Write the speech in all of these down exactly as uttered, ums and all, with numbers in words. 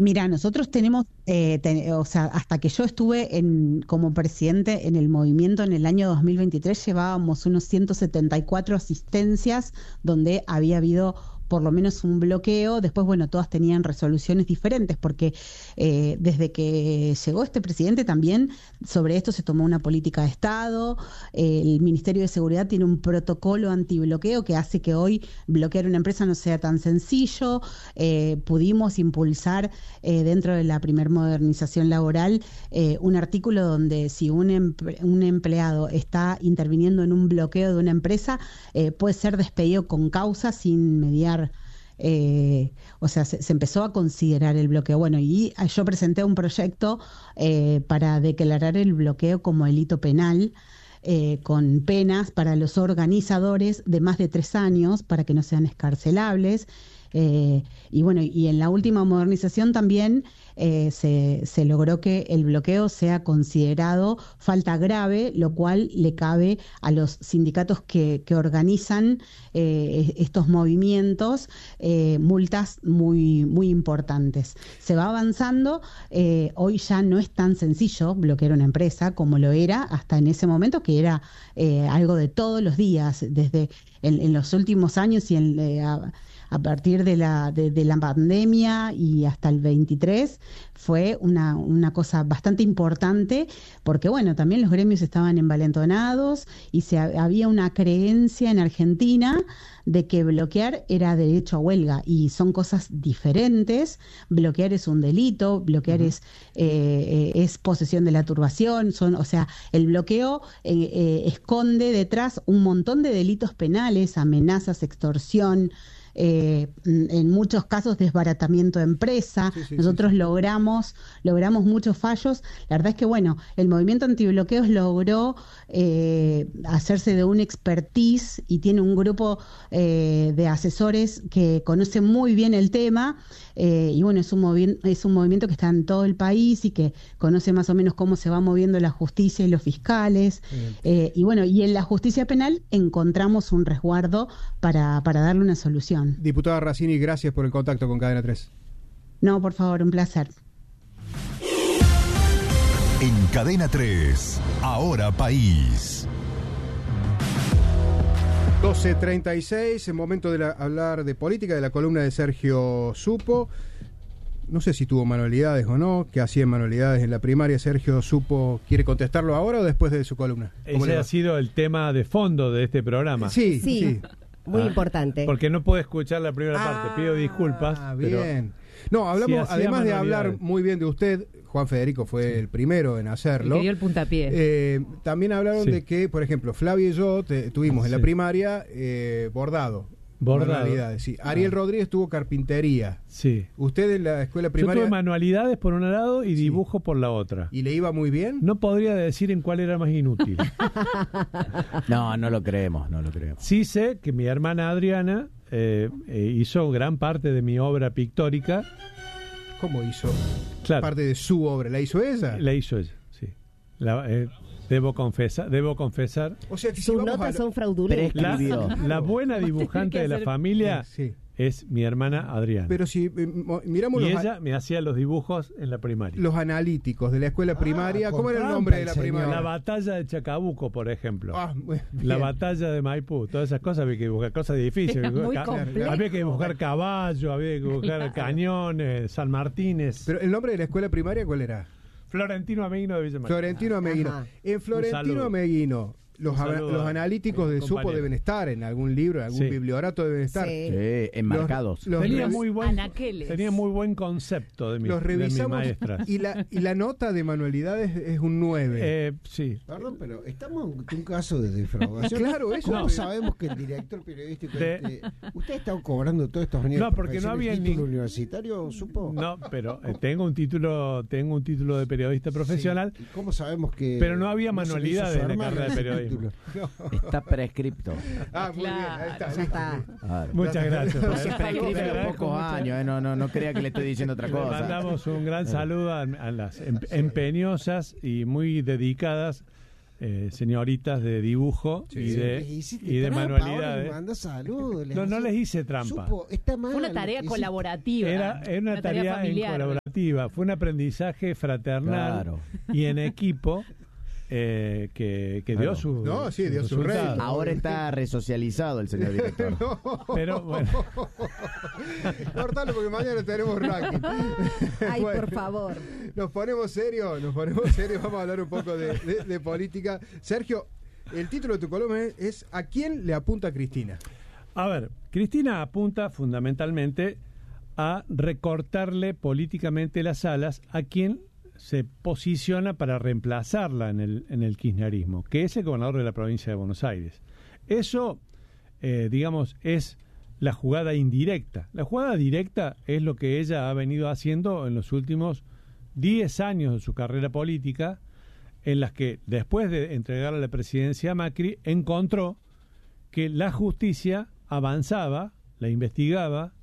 Mira, nosotros tenemos, eh, ten, o sea, hasta que yo estuve en, como presidente en el movimiento en el año dos mil veintitrés, llevábamos unos ciento setenta y cuatro asistencias donde había habido por lo menos un bloqueo. Después, bueno, todas tenían resoluciones diferentes, porque eh, desde que llegó este presidente también sobre esto se tomó una política de Estado. Eh, el Ministerio de Seguridad tiene un protocolo antibloqueo que hace que hoy bloquear una empresa no sea tan sencillo. Eh, pudimos impulsar eh, dentro de la primer modernización laboral eh, un artículo donde si un, empre- un empleado está interviniendo en un bloqueo de una empresa, eh, puede ser despedido con causa sin mediar. Eh, o sea, se, se empezó a considerar el bloqueo. Bueno, y yo presenté un proyecto eh, para declarar el bloqueo como delito penal, eh, con penas para los organizadores de más de tres años para que no sean excarcelables. Eh, y bueno, y en la última modernización también eh, se, se logró que el bloqueo sea considerado falta grave, lo cual le cabe a los sindicatos que, que organizan eh, estos movimientos eh, multas muy, muy importantes. Se va avanzando, eh, hoy ya no es tan sencillo bloquear una empresa como lo era hasta en ese momento, que era eh, algo de todos los días, desde en, en los últimos años y en... Eh, a, A partir de la, de, de la pandemia y hasta el veintitrés fue una, una cosa bastante importante, porque bueno, también los gremios estaban envalentonados y se, había una creencia en Argentina de que bloquear era derecho a huelga, y son cosas diferentes. Bloquear es un delito, bloquear uh-huh. es, eh, es posesión de la turbación, son, o sea, el bloqueo eh, eh, esconde detrás un montón de delitos penales, amenazas, extorsión, Eh, en muchos casos desbaratamiento de empresa. Sí, sí, nosotros sí, sí. logramos logramos muchos fallos. La verdad es que bueno, el movimiento antibloqueos logró eh, hacerse de un expertise y tiene un grupo eh, de asesores que conocen muy bien el tema, eh, y bueno, es un, movi- es un movimiento que está en todo el país y que conoce más o menos cómo se va moviendo la justicia y los fiscales, eh, y bueno, y en la justicia penal encontramos un resguardo para, para darle una solución. Diputada Razzini, gracias por el contacto con Cadena tres. No, por favor, un placer. En Cadena tres, Ahora País. doce treinta y seis, en momento de la, hablar de política, de la columna de Sergio Supo. No sé si tuvo manualidades o no, que hacía manualidades en la primaria. Sergio Supo, ¿quiere contestarlo ahora o después de su columna? Ese ha sido el tema de fondo de este programa. Sí, sí. sí. Muy ah, importante. Porque no puedo escuchar la primera ah, parte. Pido disculpas. Bien. No, hablamos, si además de hablar muy bien de usted, Juan Federico fue sí. el primero en hacerlo. El que dio el puntapié. Eh, también hablaron sí. de que, por ejemplo, Flavia y yo te, tuvimos en sí. la primaria eh, bordado. Bordado. Manualidades, sí. Ariel ah. Rodríguez tuvo carpintería. Sí. Usted en la escuela primaria. Yo tuve manualidades por un lado y sí. dibujo por la otra. ¿Y le iba muy bien? No podría decir en cuál era más inútil. No, no lo creemos, no lo creemos. Sí sé que mi hermana Adriana eh, eh, hizo gran parte de mi obra pictórica. ¿Cómo hizo? Claro. Parte de su obra, ¿la hizo ella? La hizo ella, sí. La, eh, Debo confesar, debo confesar. O sea, que sus si notas lo... son fraudulentas. La, la buena dibujante de la familia sí. es mi hermana Adriana. Pero si eh, miramos y los ella me hacía los dibujos en la primaria. Los analíticos de la escuela primaria. Ah, ¿cómo era el nombre de la primaria? La batalla de Chacabuco, por ejemplo. Ah, la batalla de Maipú. Todas esas cosas había que dibujar, cosas difíciles. Muy Ca- complejo. había que dibujar caballos, había que dibujar claro. cañones, San Martínez. Pero el nombre de la escuela primaria, ¿cuál era? Florentino Ameguino de Villa María. Florentino Ameguino. Ajá. En Florentino Ameguino, los, a, los analíticos de compañero. Supo deben estar en algún libro, en algún sí. bibliorato deben estar. Sí. Sí, enmarcados. Los, los tenía, revi- muy buen, Anaqueles. tenía muy buen concepto de, mi, los de mis revisamos maestras. Y la, y la nota de manualidades es un nueve. Eh, sí. Perdón, pero estamos ante un caso de defraudación. Claro, eso. ¿Cómo No. sabemos que el director periodístico... De- este, ¿Usted está cobrando todos estos años No, de porque no profesión, había el título ni- universitario, Supo? No, pero eh, tengo un título, tengo un título de periodista profesional. Sí. ¿Y cómo sabemos que Pero no había no se le hizo manualidades su en la hermano carrera de ese periodismo. título? No. Está prescripto. Ah, muy bien, ahí está. Ya está. Claro. Muchas gracias. No Te se prescribe en agradezco pocos mucho. años, eh, no, no, no crea que le estoy diciendo otra Le cosa. mandamos un gran saludo a, a las em- empeñosas y muy dedicadas eh, señoritas de dibujo Sí. y de, Les hiciste y de trampa, manualidades. ahora le manda saludos, les No, no hace- les hice trampa. Supo, está mal, Fue una lo tarea que hiciste. colaborativa. Era, era una, tarea, en familiar. colaborativa, fue un aprendizaje fraternal Claro. y en equipo eh, que, que dio Claro. su No, sí, dio su resultado. rédito. Ahora está resocializado el señor director. Pero bueno, Cortalo porque mañana tenemos ranking. Ay, Bueno, por favor. Nos ponemos serios, nos ponemos serios, vamos a hablar un poco de, de- de política. Sergio, el título de tu columna es, es ¿a quién le apunta Cristina? a ver, Cristina apunta fundamentalmente a recortarle políticamente las alas a quien se posiciona para reemplazarla en el, en el kirchnerismo, que es el gobernador de la provincia de Buenos Aires. Eso, eh, digamos, es la jugada indirecta. La jugada directa es lo que ella ha venido haciendo en los últimos diez años de su carrera política, en las que, después de entregarle la presidencia a Macri, encontró que la justicia avanzaba, la investigaba,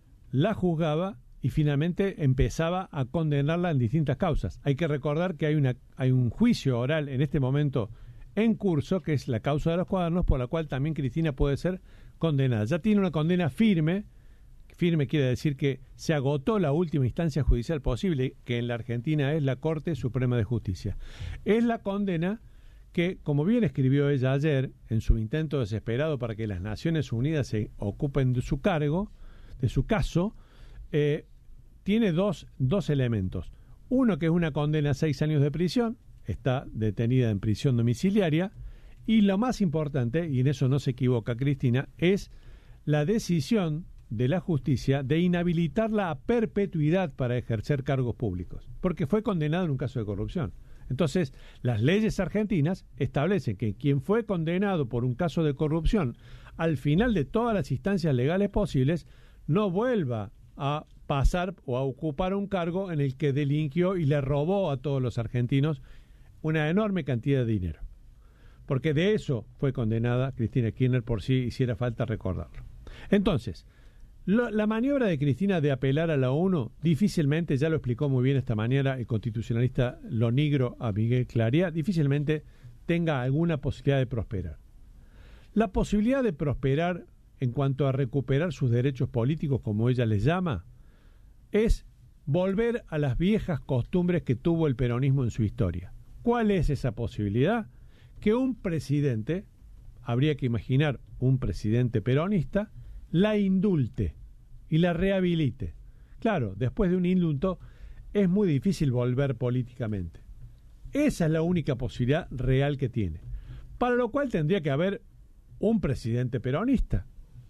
la juzgaba y finalmente empezaba a condenarla en distintas causas. Hay que recordar que hay, una, hay un juicio oral en este momento en curso, que es la causa de los cuadernos, por la cual también Cristina puede ser condenada. Ya tiene una condena firme, firme quiere decir que se agotó la última instancia judicial posible, que en la Argentina es la Corte Suprema de Justicia. Es la condena que, como bien escribió ella ayer, en su intento desesperado para que las Naciones Unidas se ocupen de su cargo, de su caso, eh, tiene dos, dos elementos. Uno, que es una condena a seis años de prisión, está detenida en prisión domiciliaria, y lo más importante, y en eso no se equivoca Cristina, es la decisión de la justicia de inhabilitarla a perpetuidad para ejercer cargos públicos, porque fue condenado en un caso de corrupción. Entonces, las leyes argentinas establecen que quien fue condenado por un caso de corrupción, al final de todas las instancias legales posibles, no vuelva a pasar o a ocupar un cargo en el que delinquió y le robó a todos los argentinos una enorme cantidad de dinero. Porque de eso fue condenada Cristina Kirchner, por si hiciera falta recordarlo. Entonces, lo, la maniobra de Cristina de apelar a la ONU, difícilmente, ya lo explicó muy bien esta mañana el constitucionalista Lonigro a Miguel Claría, difícilmente tenga alguna posibilidad de prosperar. La posibilidad de prosperar en cuanto a recuperar sus derechos políticos, como ella les llama, es volver a las viejas costumbres que tuvo el peronismo en su historia. ¿Cuál es esa posibilidad? Que un presidente, habría que imaginar un presidente peronista, la indulte y la rehabilite. Claro, después de un indulto es muy difícil volver políticamente. Esa es la única posibilidad real que tiene. Para lo cual tendría que haber un presidente peronista.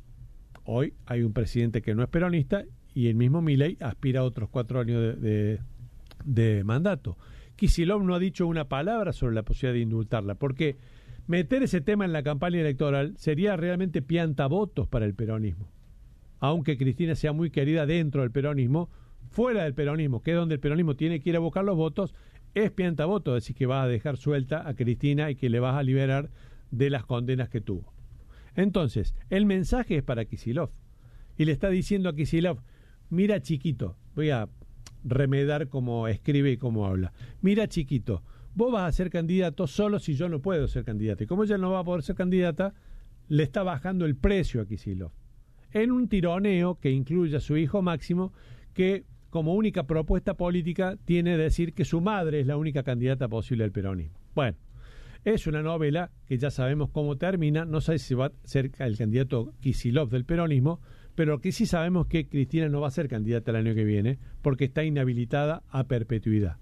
Hoy hay un presidente que no es peronista y el mismo Milei aspira a otros cuatro años de, de, de mandato. Kicillof no ha dicho una palabra sobre la posibilidad de indultarla, porque meter ese tema en la campaña electoral sería realmente piantavotos para el peronismo. Aunque Cristina sea muy querida dentro del peronismo, fuera del peronismo, que es donde el peronismo tiene que ir a buscar los votos, es piantavotos decir que vas a dejar suelta a Cristina y que le vas a liberar de las condenas que tuvo. Entonces, el mensaje es para Kicillof. Y le está diciendo a Kicillof, mira chiquito, voy a remedar cómo escribe y cómo habla. Mira chiquito, vos vas a ser candidato solo si yo no puedo ser candidata. Y como ella no va a poder ser candidata, le está bajando el precio a Kicillof. En un tironeo que incluye a su hijo Máximo, que como única propuesta política tiene decir que su madre es la única candidata posible al peronismo. Bueno, es una novela que ya sabemos cómo termina, no sé si va a ser el candidato Kicillof del peronismo, pero que sí sabemos que Cristina no va a ser candidata el año que viene porque está inhabilitada a perpetuidad.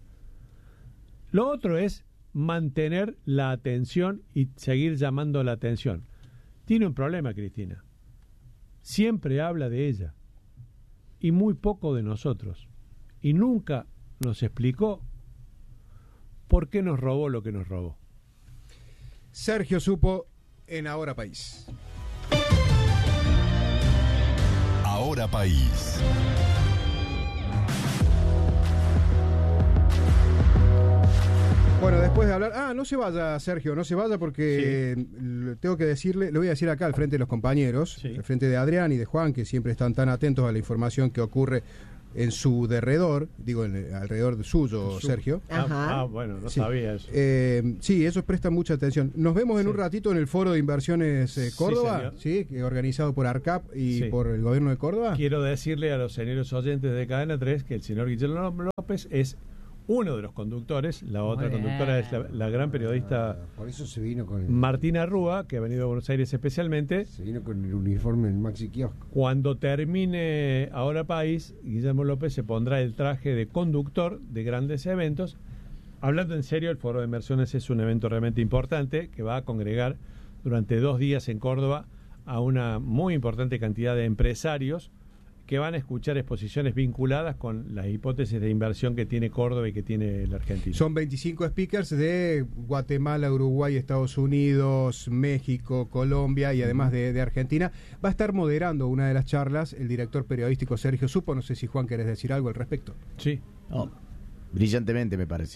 Lo otro es mantener la atención y seguir llamando la atención. Tiene un problema Cristina. Siempre habla de ella y muy poco de nosotros. Y nunca nos explicó por qué nos robó lo que nos robó. Sergio Supo en Ahora País. Ahora País. Bueno, después de hablar... Ah, no se vaya, Sergio, no se vaya porque sí. Tengo que decirle, le voy a decir acá al frente de los compañeros, sí. al frente de Adrián y de Juan, que siempre están tan atentos a la información que ocurre en su derredor, digo, en el, alrededor de suyo, Su- Sergio. Ah, Ajá. ah, bueno, no Sí. sabía eso. Eh, sí, eso presta mucha atención. Nos vemos en Sí. un ratito en el Foro de Inversiones eh, Sí, Córdoba, señor. sí, que organizado por ARCAP y Sí. por el gobierno de Córdoba. Quiero decirle a los señores oyentes de Cadena tres que el señor Guillermo López es uno de los conductores, la otra Muy conductora bien. es la, la gran periodista Ah, por eso se vino con el, Martina Rúa, que ha venido a Buenos Aires especialmente. se vino con el uniforme del Maxi Kiosco. Cuando termine Ahora País, Guillermo López se pondrá el traje de conductor de grandes eventos. Hablando en serio, el Foro de Inversiones es un evento realmente importante que va a congregar durante dos días en Córdoba a una muy importante cantidad de empresarios que van a escuchar exposiciones vinculadas con las hipótesis de inversión que tiene Córdoba y que tiene la Argentina. Son veinticinco speakers de Guatemala, Uruguay, Estados Unidos, México, Colombia y además de, de Argentina. Va a estar moderando una de las charlas el director periodístico Sergio Supo. No sé si Juan querés decir algo al respecto. Sí. Oh, brillantemente, me parece.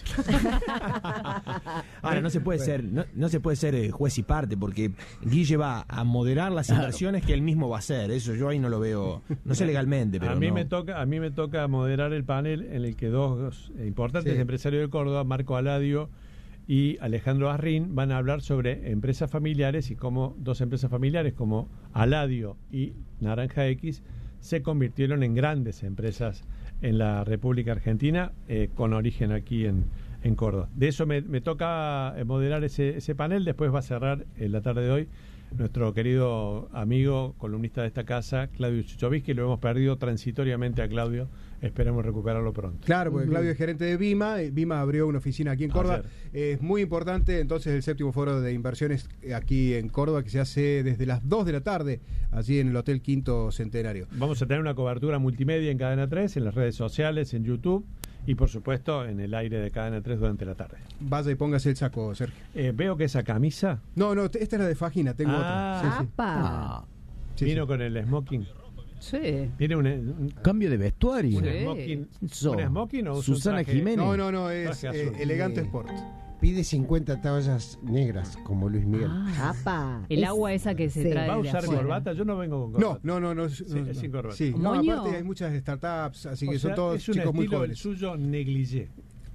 Ahora, no se puede ser, no, no se puede ser eh, juez y parte, porque Guille va a moderar las inversiones que él mismo va a hacer. Eso yo ahí no lo veo, no sé legalmente, pero a mí no. me toca, a mí me toca moderar el panel en el que dos importantes Sí. empresarios de Córdoba, Marco Aladio y Alejandro Arrin, van a hablar sobre empresas familiares y cómo dos empresas familiares como Aladio y Naranja X se convirtieron en grandes empresas en la República Argentina, eh, con origen aquí en, en Córdoba. De eso me, me toca eh, moderar ese, ese panel. Después va a cerrar en la tarde de hoy nuestro querido amigo, columnista de esta casa, Claudio Chuchovich, lo hemos perdido transitoriamente a Claudio. Esperemos recuperarlo pronto. Claro, porque Claudio es gerente de Vima. eh, Vima abrió una oficina aquí en Córdoba. Ayer. Es muy importante entonces el séptimo foro de inversiones eh, aquí en Córdoba, que se hace desde las dos de la tarde, allí en el Hotel Quinto Centenario. Vamos a tener una cobertura multimedia en Cadena tres, en las redes sociales, en YouTube y por supuesto en el aire de Cadena tres durante la tarde. Vaya y póngase el saco, Sergio. Eh, veo que esa camisa No, no, te- esta es la de Fagina, tengo Ah. otra. Sí, sí. ¡Apa! Ah, Sí, vino sí. con el smoking. Sí. Tiene un, un, cambio de vestuario. un Sí. smoking. So, ¿Un smoking o un Susana traje? Jiménez. No, no, no, es Traje eh, azul. elegante Sí. sport. Pide cincuenta toallas negras, como Luis Miguel. ¡Apa! El Es- agua esa que se sí. trae ¿Va a de usar afuera. corbata? Yo no vengo con No, corbata. no, no, no. es- Sí, no, es sin no. corbata. Sí, no, ¿Moño? aparte hay muchas startups, así que O son sea, todos es un chicos muy estilo el jóvenes. suyo negligé.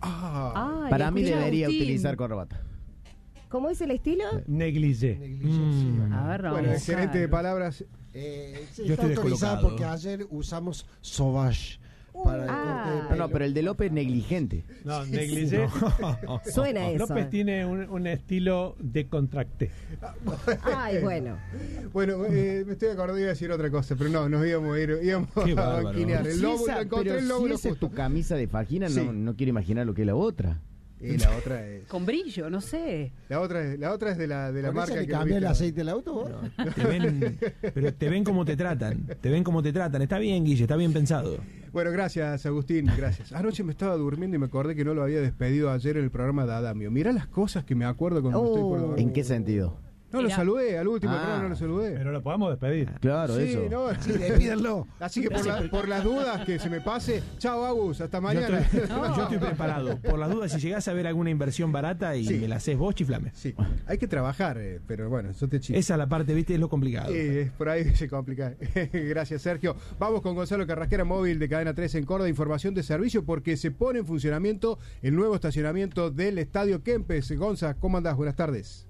Ah, Ay, Para mí escucha, debería Agustín. utilizar corbata. ¿Cómo es el estilo? Negligé. Mm. A ver, vamos bueno, a el gerente de buscar. palabras. Eh, sí, Yo está estoy autorizado descolocado. porque ayer usamos Sauvage para el Ah. corte de No, pelo. no, pero el de López negligente. No, negligé. Suena eso. López tiene un, un estilo de contracté. Ay, bueno. Bueno, eh, me estoy acordando de decir otra cosa, pero no, nos íbamos a ir, íbamos Qué a bárbaro. banquinear. El Si lóbulo, esa- encontré pero el si lóbulo esa es justo. tu camisa de Fagina, Sí. no, no quiero imaginar lo que es la otra. Y la otra es. Con brillo, no sé. La otra es, la otra es de la, de la ¿Con marca esa le que cambia el viste. aceite del auto vos? Te ven, pero te ven como te tratan. Te ven como te tratan. Está bien, Guille, está bien pensado. Bueno, gracias, Agustín, gracias. Anoche me estaba durmiendo y me acordé que no lo había despedido ayer en el programa de Adamio. Mirá las cosas que me acuerdo cuando me estoy por Oh. dormir. ¿En qué sentido? No lo Era- saludé, al último Ah. programa no lo saludé. Pero lo podemos despedir. Claro, sí, eso. no, Sí, despídanlo. así que por, la- por las dudas que se me pase, chao Agus, hasta Yo mañana. estoy, yo estoy preparado. Por las dudas, si llegás a ver alguna inversión barata y Sí. me la haces vos, chiflame. Sí, hay que trabajar, eh, pero bueno, yo te chico. Esa es la parte, viste, es lo complicado. Eh, por ahí se complica. Gracias, Sergio. Vamos con Gonzalo Carrasquera, móvil de Cadena tres en Córdoba. Información de servicio porque se pone en funcionamiento el nuevo estacionamiento del Estadio Kempes. Gonza, ¿cómo andás? Buenas tardes.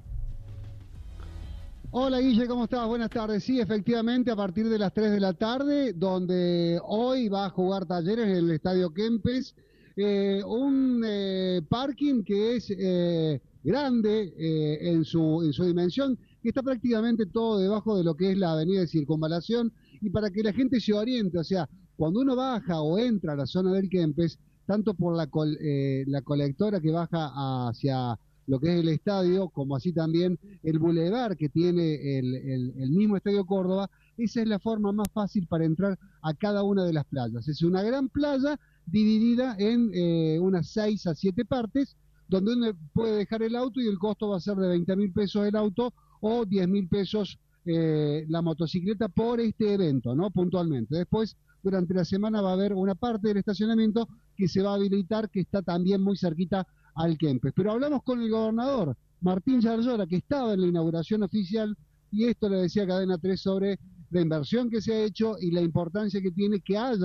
Hola Guille, ¿cómo estás? Buenas tardes. Sí, efectivamente, a partir de las tres de la tarde, donde hoy va a jugar Talleres en el Estadio Kempes, eh, un eh, parking que es eh, grande eh, en su en su dimensión, que está prácticamente todo debajo de lo que es la avenida de Circunvalación, y para que la gente se oriente, o sea, cuando uno baja o entra a la zona del Kempes, tanto por la, col- eh, la colectora que baja hacia lo que es el estadio, como así también el bulevar que tiene el, el, el mismo Estadio Córdoba, esa es la forma más fácil para entrar a cada una de las playas. Es una gran playa dividida en eh, unas seis a siete partes, donde uno puede dejar el auto y el costo va a ser de veinte mil pesos el auto o diez mil pesos eh, la motocicleta por este evento, ¿no? Puntualmente. Después, durante la semana va a haber una parte del estacionamiento que se va a habilitar, que está también muy cerquita al Kempes. Pero hablamos con el gobernador, Martín Yarlora, que estaba en la inauguración oficial, y esto le decía Cadena tres sobre la inversión que se ha hecho y la importancia que tiene que haya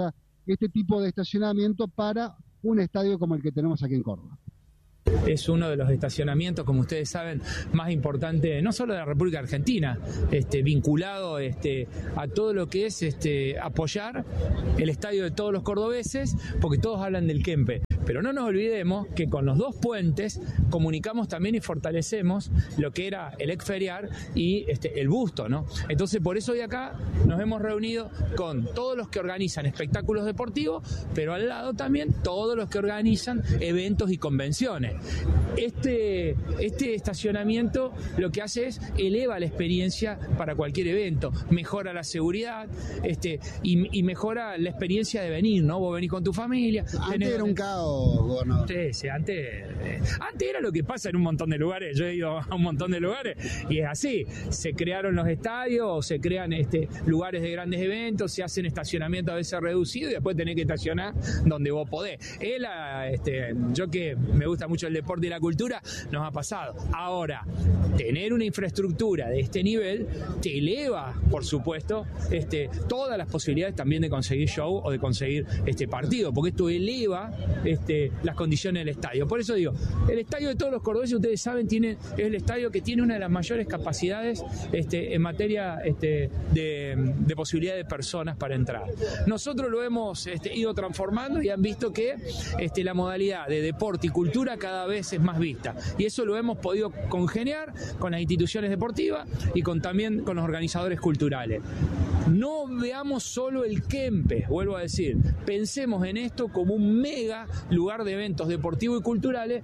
este tipo de estacionamiento para un estadio como el que tenemos aquí en Córdoba. Es uno de los estacionamientos, como ustedes saben, más importantes, no solo de la República Argentina, este, vinculado este, a todo lo que es este, apoyar el estadio de todos los cordobeses, porque todos hablan del Kempe. Pero no nos olvidemos que con los dos puentes comunicamos también y fortalecemos lo que era el Exferiar y este, el Busto, ¿no? Entonces, por eso hoy acá nos hemos reunido con todos los que organizan espectáculos deportivos, pero al lado también todos los que organizan eventos y convenciones. Este, este estacionamiento lo que hace es eleva la experiencia para cualquier evento, mejora la seguridad este, y, y mejora la experiencia de venir, ¿no? Vos venís con tu familia. Antes tenés... era un caos, gobernador. Sí, sí, antes, eh, antes era lo que pasa en un montón de lugares. Yo he ido a un montón de lugares y es así. Se crearon los estadios, se crean este, lugares de grandes eventos, se hacen estacionamientos a veces reducidos y después tenés que estacionar donde vos podés. Él, este, yo que me gusta mucho el deporte y la cultura, nos ha pasado. Ahora, tener una infraestructura de este nivel te eleva, por supuesto, este, todas las posibilidades también de conseguir show o de conseguir este partido, porque esto eleva este, las condiciones del estadio. Por eso digo, el estadio de todos los cordobeses, ustedes saben, tiene, es el estadio que tiene una de las mayores capacidades este, en materia este, de, de posibilidad de personas para entrar. Nosotros lo hemos este, ido transformando y han visto que este, la modalidad de deporte y cultura cada vez es más vista. Y eso lo hemos podido congeniar con las instituciones deportivas y con también con los organizadores culturales. No veamos solo el Kempe, vuelvo a decir, pensemos en esto como un mega lugar de eventos deportivos y culturales.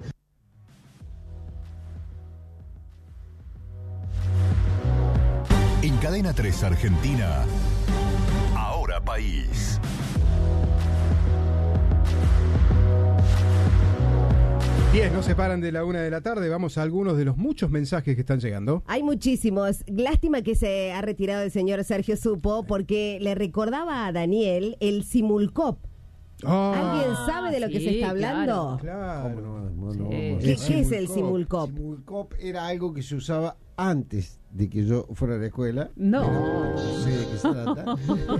En Cadena tres Argentina, Ahora País. diez no se paran de la una de la tarde. Vamos a algunos de los muchos mensajes que están llegando. Hay muchísimos. Lástima que se ha retirado el señor Sergio Supo porque le recordaba a Daniel el Simulcop. Oh. ¿Alguien sabe de lo que sí, se está hablando? Claro. ¿Cómo no? No, no, Sí. vamos a- ¿Qué, qué es el Simulcop? Simulcop era algo que se usaba antes de que yo fuera a la escuela. No. Pero sé de qué se trata.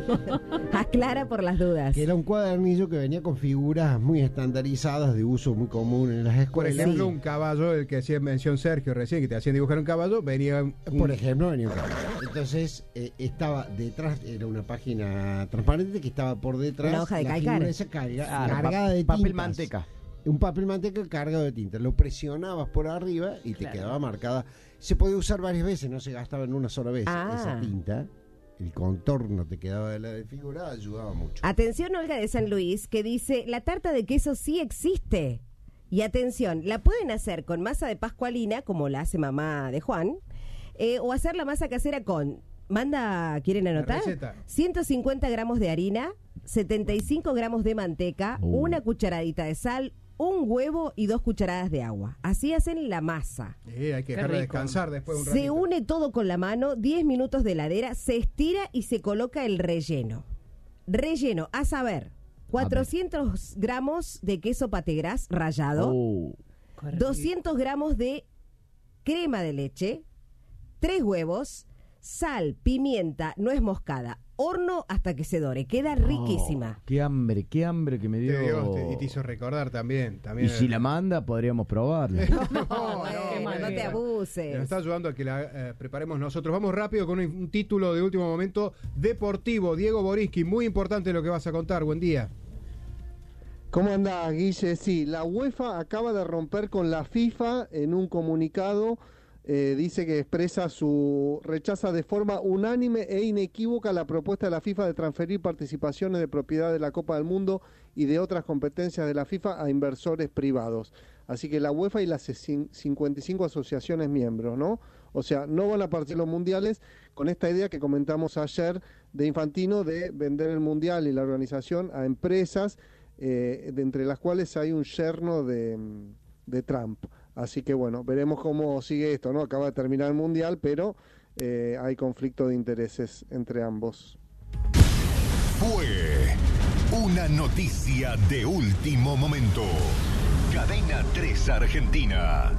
Aclara por las dudas. Que era un cuadernillo que venía con figuras muy estandarizadas de uso muy común en las Por escuelas. ejemplo, un caballo, el que hacía mención Sergio recién, que te hacían dibujar un caballo, venía un... Por ejemplo, venía un caballo. Entonces, eh, estaba detrás, era una página transparente que estaba por detrás. Una hoja de la calcar. figura esa carga- Claro, cargada pa- de papel tintas. manteca. Un papel manteca cargado de tinta. Lo presionabas por arriba y te Claro. quedaba marcada. Se podía usar varias veces, no se gastaba en una sola vez. Ah. Esa tinta, el contorno te quedaba de la de figura, ayudaba mucho. Atención, Olga de San Luis, que dice, la tarta de queso sí existe. Y atención, la pueden hacer con masa de pascualina, como la hace mamá de Juan, eh, o hacer la masa casera con, manda, ¿quieren anotar? receta. ciento cincuenta gramos de harina, setenta y cinco gramos de manteca, Uh. una cucharadita de sal, un huevo y dos cucharadas de agua. Así hacen la masa. Eh, hay que Qué dejarla rico. descansar después un Se ratito. une todo con la mano, diez minutos de heladera, se estira y se coloca el relleno. Relleno, a saber, cuatrocientos gramos de queso pategras rallado, Oh. doscientos gramos de crema de leche, tres huevos, sal, pimienta, nuez moscada, horno hasta que se dore. Queda riquísima. Oh, qué hambre, qué hambre que me Te dio. dio, te- y te hizo recordar también. también Y si la manda, podríamos probarla. no, Bueno, qué no te manera. abuses. Nos está ayudando a que la eh, preparemos nosotros. Vamos rápido con un, un título de último momento deportivo. Diego Boriski, muy importante lo que vas a contar. Buen día. ¿Cómo andás, Guille? Sí, la UEFA acaba de romper con la FIFA en un comunicado. Eh, dice que expresa su rechaza de forma unánime e inequívoca la propuesta de la FIFA de transferir participaciones de propiedad de la Copa del Mundo y de otras competencias de la FIFA a inversores privados. Así que la UEFA y las cincuenta y cinco asociaciones miembros, ¿no? O sea, no van a participar los mundiales con esta idea que comentamos ayer de Infantino de vender el mundial y la organización a empresas, eh, de entre las cuales hay un yerno de, de Trump. Así que bueno, veremos cómo sigue esto, ¿no? Acaba de terminar el mundial, pero eh, hay conflicto de intereses entre ambos. Fue una noticia de último momento. Cadena tres Argentina.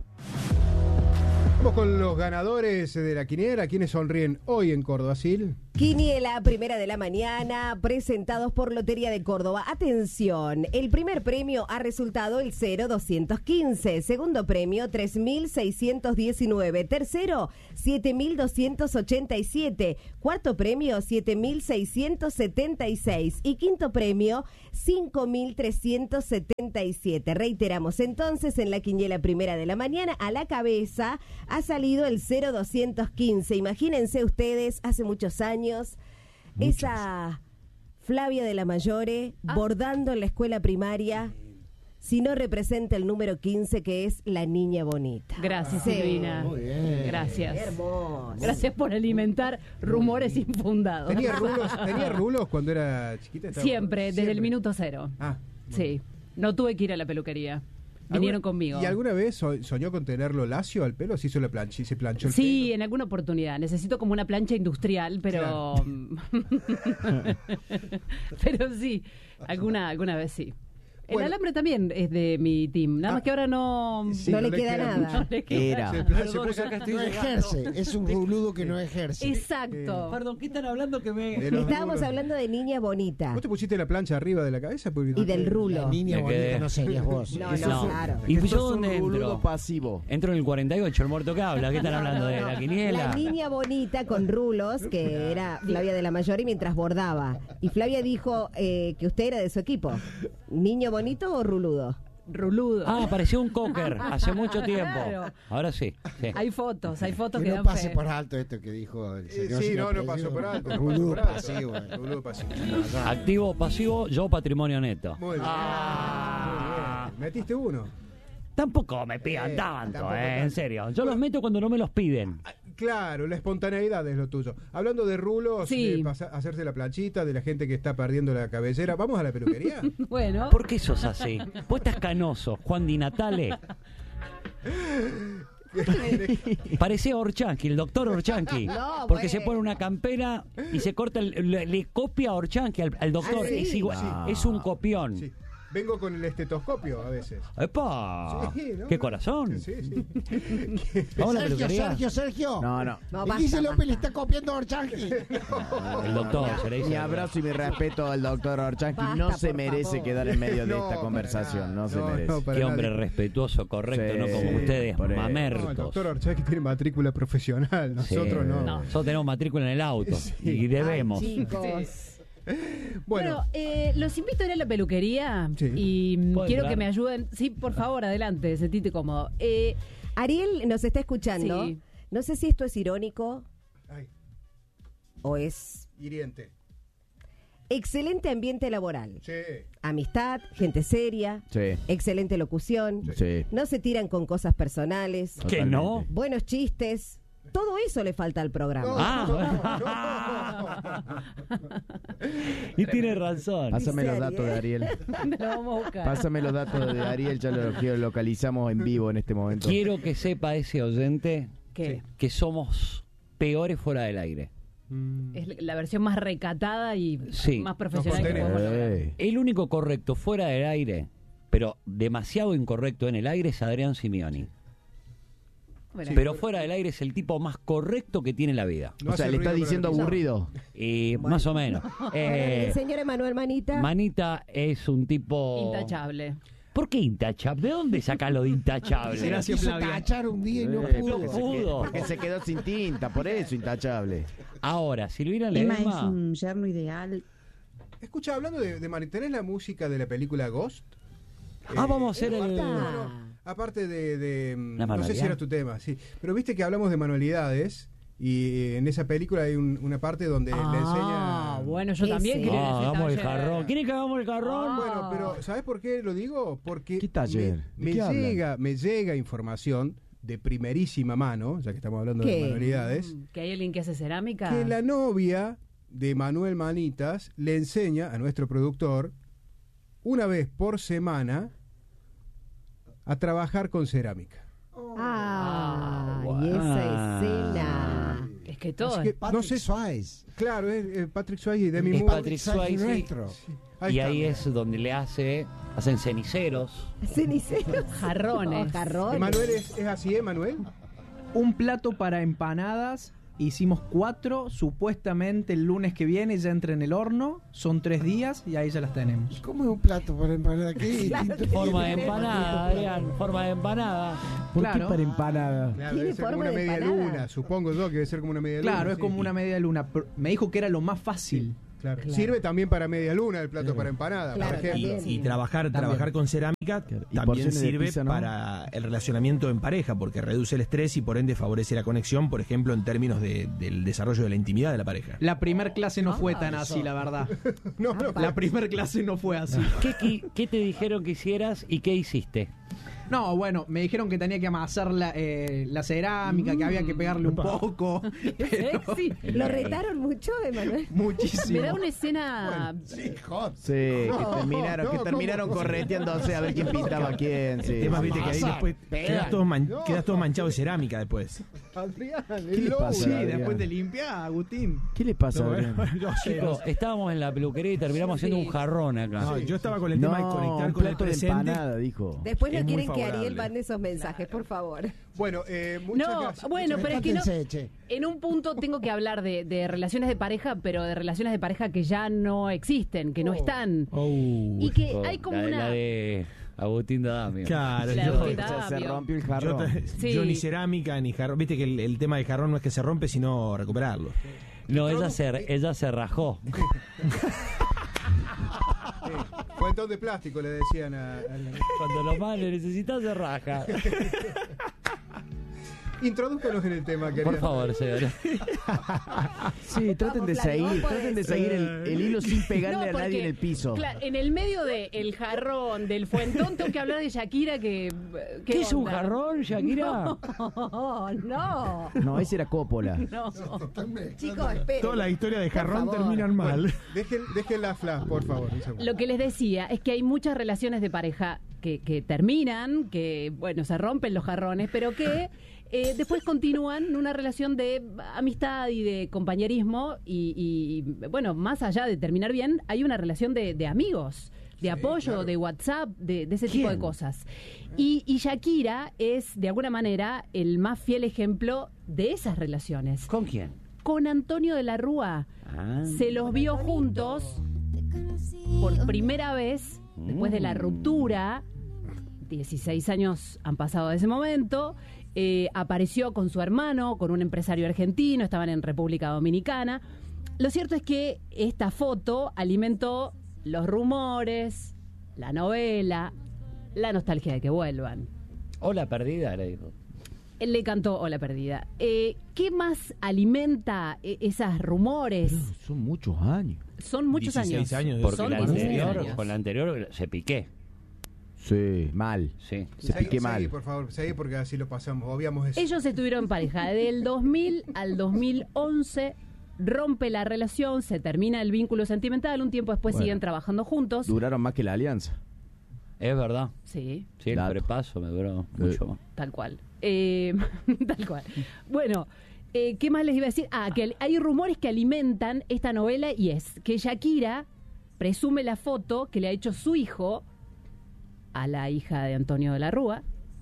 Vamos con los ganadores de la quiniela. ¿Quiénes sonríen hoy en Córdoba, Sil? Quiniela, primera de la mañana, presentados por Lotería de Córdoba. Atención, el primer premio ha resultado el cero doscientos quince, segundo premio tres mil seiscientos diecinueve, tercero siete mil doscientos ochenta y siete, cuarto premio siete mil seiscientos setenta y seis y quinto premio cinco mil trescientos setenta y siete. Reiteramos entonces, en la quiniela primera de la mañana, a la cabeza ha salido el cero doscientos quince. Imagínense ustedes, hace muchos años, Muchos. esa Flavia de la Mayore ah. bordando en la escuela primaria, si no representa el número quince, que es la niña bonita. Gracias, sí. Silvina. Muy bien. Gracias. Hermoso. Gracias por alimentar rumores infundados. ¿Tenía rulos, ¿Tenía rulos cuando era chiquita? Estaba... Siempre, desde Siempre. el minuto cero. Ah, bueno. Sí. No tuve que ir a la peluquería. Vinieron conmigo. ¿Y alguna vez so- soñó con tenerlo lacio al pelo? ¿Se hizo la plancha y se planchó el Sí, pelo? en alguna oportunidad. Necesito como una plancha industrial, pero... Claro. Pero sí, alguna, alguna vez sí. El Bueno. alambre también es de mi team. Nada Ah. más que ahora no... no, Sí, no le le queda, queda nada. mucho. no le queda. Era. Se- Perdón, se puso- acá estoy No llegando. ejerce, es un ruludo que no ejerce. Exacto. Perdón, ¿qué están hablando que me... de los Estábamos rulos. hablando de niña bonita ¿Vos te pusiste la plancha arriba de la cabeza? Porque- y del La rulo. niña Me bonita quedé. no serías vos. No, Eso no, es- claro. ¿Y Esto yo es un dónde boludo entro? pasivo. Entro en el cuarenta y ocho, el muerto que habla. ¿Qué están hablando de la quiniela? La niña bonita con rulos, que era Flavia de la Mayor, y mientras bordaba. Y Flavia dijo eh, que usted era de su equipo. ¿Niño bonito o ruludo? Ruludo. Ah, pareció un cocker hace mucho tiempo. Claro. Ahora sí. sí. Hay fotos, hay fotos que, Que no dan pase fe. por alto esto que dijo el Eh, señor. sí, sin no, no apellido. pasó por alto. no pasó Ruludo por alto. pasivo. eh. Ruludo pasivo. Activo o pasivo, yo patrimonio neto. Muy bien. Ah. Muy bien. Metiste uno. Tampoco me pidan Eh, tanto, tampoco eh, tanto. en serio. Yo los meto cuando no me los piden. Claro, la espontaneidad es lo tuyo. Hablando de rulos, Sí. de pasa- hacerse la planchita, de la gente que está perdiendo la cabellera, ¿vamos a la peluquería? Bueno. ¿Por qué sos así? Vos estás canoso, Juan Di Natale. Parece Orchanqui, el doctor Orchanqui. No, porque bueno. se pone una campera y se corta, el- le, le copia a Orchanqui al, al doctor. Ah, ¿sí? Es, igual- Ah. es un copión. Sí. Vengo con el estetoscopio a veces. ¡Epa! Sí, ¿no? ¡Qué corazón! Sí, sí. ¿Vamos a la Sergio, peluquería? Sergio, Sergio. No, no. No, El basta, Guille basta. López le está copiando a Orchanqui. El doctor, se le dice. Mi abrazo y mi respeto al doctor Orchanqui. Basta, No se por merece favor. quedar en medio de No, esta para conversación. nada. No se No, merece. no, para Qué nadie. hombre respetuoso, correcto, Sí, no como ustedes, por eso. No, el mamertos. doctor Orchaki tiene matrícula profesional, nosotros Sí. no. Nosotros tenemos matrícula en el auto Sí. y debemos. Ay, chicos. Bueno, Bueno, eh, los invito a ir a la peluquería Sí. y mm, ¿Puedo quiero entrar? que me ayuden. Sí, por favor, adelante, sentite cómodo. Eh, Ariel nos está escuchando. Sí. No sé si esto es irónico ay, o es hiriente. excelente ambiente laboral. Sí. Amistad, gente seria, Sí, excelente locución. sí. No se tiran con cosas personales. ¿Qué no? Totalmente. Buenos chistes. Todo eso le falta al programa. Ah, y tiene razón. Pásame Dice los datos de Ariel. lo vamos a buscar. Pásame los datos de Ariel, ya lo quiero- localizamos en vivo en este momento. Quiero que sepa ese oyente ¿Qué? que somos peores fuera del aire. Es la versión más recatada y Sí. más profesional que contenemos. podemos lograr. Ey. El único correcto fuera del aire, pero demasiado incorrecto en el aire, es Adrián Simeoni. Bueno, Pero fuera del aire es el tipo más correcto que tiene la vida. No O sea, hace le está ruido con diciendo la aburrido. Y más o menos. Eh, El señor Emanuel Manita. Manita es un tipo... intachable. ¿Por qué intachable? ¿De dóde saca lo de intachable? Se la quiso tachar un día y no Eh, pudo. porque, se pudo. quedó, porque se quedó sin tinta, por eso intachable. Ahora, Silvina Emma es Ledesma... un yerno ideal. Escucha, hablando de, de Mari, ¿tenés la música de la película Ghost? Ah, vamos a hacer el... aparte, bueno, aparte de, de mm, ¿La no sé si manualidad? era tu tema, sí, pero viste que hablamos de manualidades y en esa película hay un- una parte donde le Ah, enseña. bueno, yo Ese. también quería Ah, decir hagamos el taller. jarrón. ¿Quieren que hagamos el jarrón? Bueno, pero ¿sabes por qué lo digo? Porque ¿Qué taller? me, ¿De me qué hablan? llega, me llega información de primerísima mano, ya que estamos hablando ¿Qué? de manualidades, ¿Que hay alguien que hace cerámica? que la novia de Manuel Manitas le enseña a nuestro productor una vez por semana a trabajar con cerámica. Ah, y Ah. esa escena. Es que todo. Así que, Patrick no sé, Swayze. claro, es, es Patrick Swayze y Demi Es Moore. Patrick Swayze Swayze. nuestro. Ahí Y está. ahí es donde le hace... Hacen ceniceros. Ceniceros. Jarrones. Oh, jarrones. Emanuel es, es así, ¿eh, Manuel? Un plato para empanadas Hicimos cuatro, supuestamente el lunes que viene ya entra en el horno, son tres días y ahí ya las tenemos. ¿Cómo es un plato para empanada? ¿Qué Forma de empanada, Adrián, forma de empanada. ¿Por Claro. qué para empanada? Claro, debe ser como una media luna, supongo yo que debe ser como una media luna. Claro, es sí. como una media luna. pero Me dijo que era lo más fácil. Claro. Claro. Sirve también para media luna el plato para empanada, Claro, por ejemplo. Y, y trabajar, También. trabajar con cerámica Y también porciones de sirve pizza, ¿no? para el relacionamiento en pareja, porque reduce el estrés y por ende favorece la conexión, por ejemplo, en términos de- del desarrollo de la intimidad de la pareja. La primer clase no fue Ah, tan eso. así, la verdad. No, no, La primer clase no fue así. ¿Qué, qui- qué te dijeron que hicieras y qué hiciste? No, bueno, me dijeron que tenía que amasar la, eh, la cerámica, que había que pegarle un poco. pero- Sexy. ¿Lo retaron mucho, Emanuel? Muchísimo. Me da una escena. Sí, hot. Sí, que No, terminaron, no, que ¿cómo? terminaron correteándose a ver quién pintaba a quién. Sí. El tema, viste, que ahí Amasar, después pegan. quedas todo, man- No. quedas todo manchado de cerámica después. Adrián, ¿Qué el le lobo. pasa? Sí, Adrián. después te limpia, Agustín. ¿Qué le pasa, No, Adrián? bueno, Chicos, estábamos en la peluquería y terminamos haciendo un jarrón acá. no, yo estaba con el No, tema de conectar un con el plato de presente. empanada, dijo. Después no Es muy quieren que favorable. Ariel mande esos mensajes, por favor. Bueno, eh, muchas No, gracias. bueno, pero es que no. Espátense, che. En un punto tengo que hablar de, de relaciones de pareja, pero de relaciones de pareja que ya no existen, que no Oh. están. Oh. Y que hay como la, de- una. la de Agustín Damio. Claro, La yo, de O Agustín sea, se Damio. rompió el yo, jarrón. ta- Sí. yo ni cerámica ni jarrón. Viste que el, el tema del jarrón no es que se rompe, sino recuperarlo. No, ella se, ella se rajó. Sí, fuentón de plástico le decían a, a- Cuando lo más le necesitas se raja. Introdúcanos en el tema, querida. Por favor, señora. Sí, traten de Vamos, Flavio, seguir, vos traten de podés. seguir el, el hilo sin pegarle No, a nadie porque, en el piso. claro, en el medio del jarrón, del fuentón, tengo que hablar de Shakira que... ¿Qué es un onda? jarrón, Shakira? No, no, No, ese era Coppola. no. Chicos, esperen. Toda la historia de Por jarrón favor. terminan mal. Dejen, dejen la flash, por favor. un segundo. Lo que les decía es que hay muchas relaciones de pareja que, que terminan, que, bueno, se rompen los jarrones, pero que eh, después continúan en una relación de amistad y de compañerismo y, y, bueno, más allá de terminar bien, hay una relación de, de amigos, de apoyo, claro. de WhatsApp, de, de ese tipo de ¿Quién? cosas. Y, y Shakira es, de alguna manera, el más fiel ejemplo de esas relaciones. ¿Con quién? Con Antonio de la Rúa. Ah. Se los vio juntos por primera vez después de la Mm. ruptura. dieciséis años han pasado de ese momento. Eh, apareció con su hermano, con un empresario argentino, estaban en República Dominicana. Lo cierto es que esta foto alimentó los rumores, la novela, la nostalgia de que vuelvan. Hola perdida, le dijo. Él le cantó Hola Perdida. Eh, ¿Qué más alimenta eh, esos rumores? Son muchos años. Son muchos dieciséis años. años de- Porque Son la dieciséis anterior, años. con la anterior se piqué. Sí, mal. Sí. Se Seguí, pique seguí, mal. por favor, seguí porque así lo pasamos. Obviamos eso. Ellos estuvieron en pareja del dos mil al dos mil once, rompe la relación, se termina el vínculo sentimental, un tiempo después Bueno. siguen trabajando juntos. Duraron más que la alianza. Es verdad. Sí, Sí, el Dato. prepaso me duró Sí. mucho más. tal cual. Eh, tal cual. Bueno, eh, ¿qué más les iba a decir? Ah, que hay rumores que alimentan esta novela y es que Shakira presume la foto que le ha hecho su hijo a la hija de Antonio de la Rúa.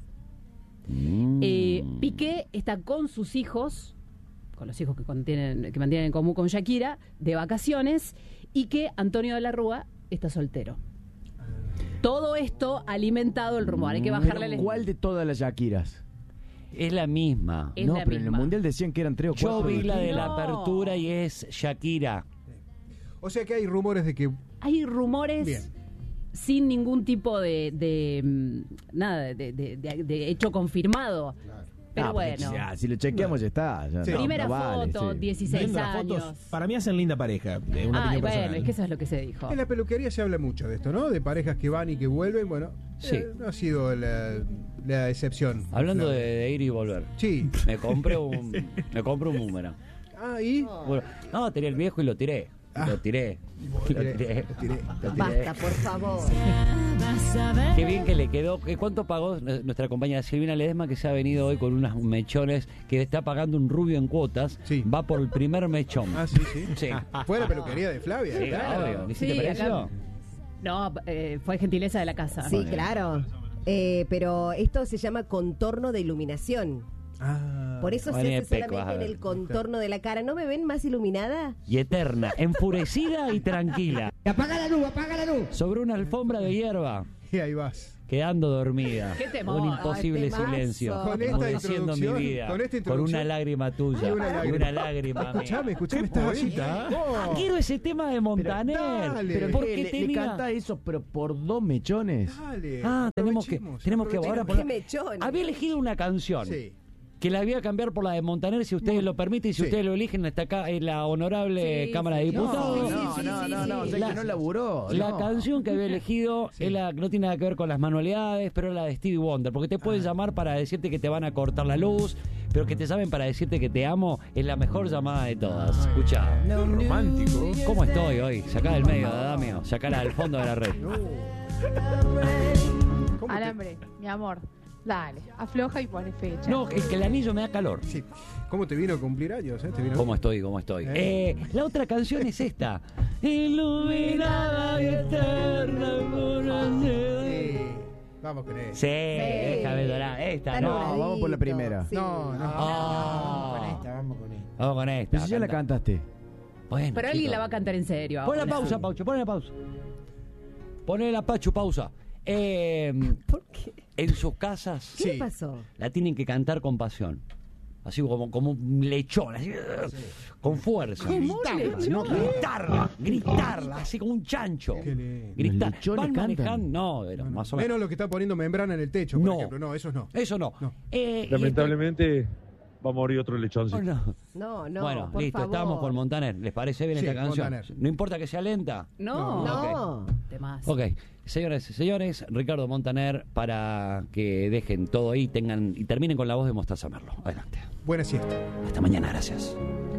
Mm. Eh, Piqué está con sus hijos, con los hijos que, contienen, que mantienen en común con Shakira, de vacaciones, y que Antonio de la Rúa está soltero. Todo esto ha alimentado el rumor. Hay que bajarle Pero el... ¿cuál de todas las Shakiras? Es la misma. Es no, la pero en el misma. mundial decían que eran tres o cuatro. Yo vi la de la No. apertura y es Shakira. O sea que hay rumores de que. Hay rumores Bien. sin ningún tipo de, de, mm, nada de, de- de- de hecho confirmado. Pero Ah, porque bueno. ya, si lo chequeamos ya está. ya Sí. no- Primera no vale, foto, sí. dieciséis Viendo las años. fotos, para mí hacen linda pareja. eh, Una Ah, opinión bueno, personal. es que eso es lo que se dijo. En la peluquería se habla mucho de esto, ¿no? De parejas que van y que vuelven. Bueno, Sí. eh, no ha sido la, la excepción. Hablando Claro. de, de ir y volver. Sí. Me compré un, me compré un boomerang. Ah, y. Bueno, no, tenía el viejo y lo tiré. Ah. Lo tiré. Lo tiré, tiré. lo tiré, lo tiré. Basta, por favor. Qué bien que le quedó. ¿Qué- ¿Cuánto pagó nuestra compañera Silvina Ledesma, que se ha venido hoy con unos mechones, que está pagando un rubio en cuotas? Sí. Va por el primer mechón. Ah, sí, sí. Sí. Fue a la peluquería de Flavia. Sí, claro. obvio. ¿Y si Sí, te pareció? acá- No, eh, fue gentileza de la casa. Sí, claro. Eh, pero esto se llama contorno de iluminación. Ah, Por eso se María hace Peck, vas a solamente en ver. el contorno de la cara. ¿No me ven más iluminada? Y eterna, enfurecida y tranquila. Apaga la luz, apaga la luz. Sobre una alfombra de hierba, Y ahí vas. quedando dormida. Qué temor. Un imposible Ay, temazo. silencio. Con esta Enmudeciendo mi introducción, vida. con esta Con introducción. una lágrima tuya. Y una Y lágrima. una lágrima mía. Escuchame, escuchame, estás así. Ah, quiero ese tema de Montaner. dale. Pero porque ¿qué? le, tenía... le canta eso, pero por dos mechones. Dale. Ah, tenemos que, aprovechemos, tenemos que ahora aprovechemos. poner- Qué mechones. Había elegido una canción. Sí. Que la voy a cambiar por la de Montaner, si ustedes lo permiten, y si Sí. ustedes lo eligen, está acá en la honorable Sí, Cámara de sí. Diputados. No, no, no, no, o sea, La- que no laburó. La no. canción que había elegido es la que no tiene nada que ver con las manualidades, pero es la de Stevie Wonder, porque te pueden llamar para decirte que te van a cortar la luz, pero que te llamen para decirte que te amo, es la mejor llamada de todas. Escucha. Romántico. ¿Cómo estoy hoy? Sacá del medio, Adamio, sacala al fondo de la red. ¿Cómo te- Alambre, mi amor. Dale, afloja y pone fecha. No, es que el anillo me da calor. Sí. ¿Cómo te vino a cumplir años? Eh? ¿Te vino ¿Cómo estoy? ¿Cómo estoy? Eh. Eh, la otra canción es esta. Iluminada y eterna por Sí. Vamos con eso. Sí, déjame dorar. Esta, Está no. nubladito. vamos por la primera. Sí. No, no. Ah. Vamos con esta, vamos con esta. Vamos con esta. Pero si ya la canta. cantaste. Bueno, Pero alguien chicos. la va a cantar en serio. Pon la ahora. pausa, Paucho, pon la pausa. Poné la Pachu, pausa. Eh, ¿Por qué? en sus casas ¿Qué Sí. le pasó? la tienen que cantar con pasión. Así como, como un lechón, así, con fuerza. Gritarla, No, gritarla, gritarla, así como un chancho. Qué lindo. Gritar. ¿Los lechones Van cantan? manejando, no, era más o menos. Menos los que están poniendo membrana en el techo, por No. ejemplo. No, esos no. Eso no. No. Eh, y Lamentablemente va a morir otro esto- lechoncito. Oh, no. No, no, Bueno, por listo, favor. estamos con Montaner. ¿Les parece bien Sí, esta canción? Montaner. No importa que sea lenta. No. No. Temas. Ok, señores y señores, Ricardo Montaner, para que dejen todo ahí tengan y terminen con la voz de Mostaza Merlo. Adelante. Buena siesta. Hasta mañana, gracias.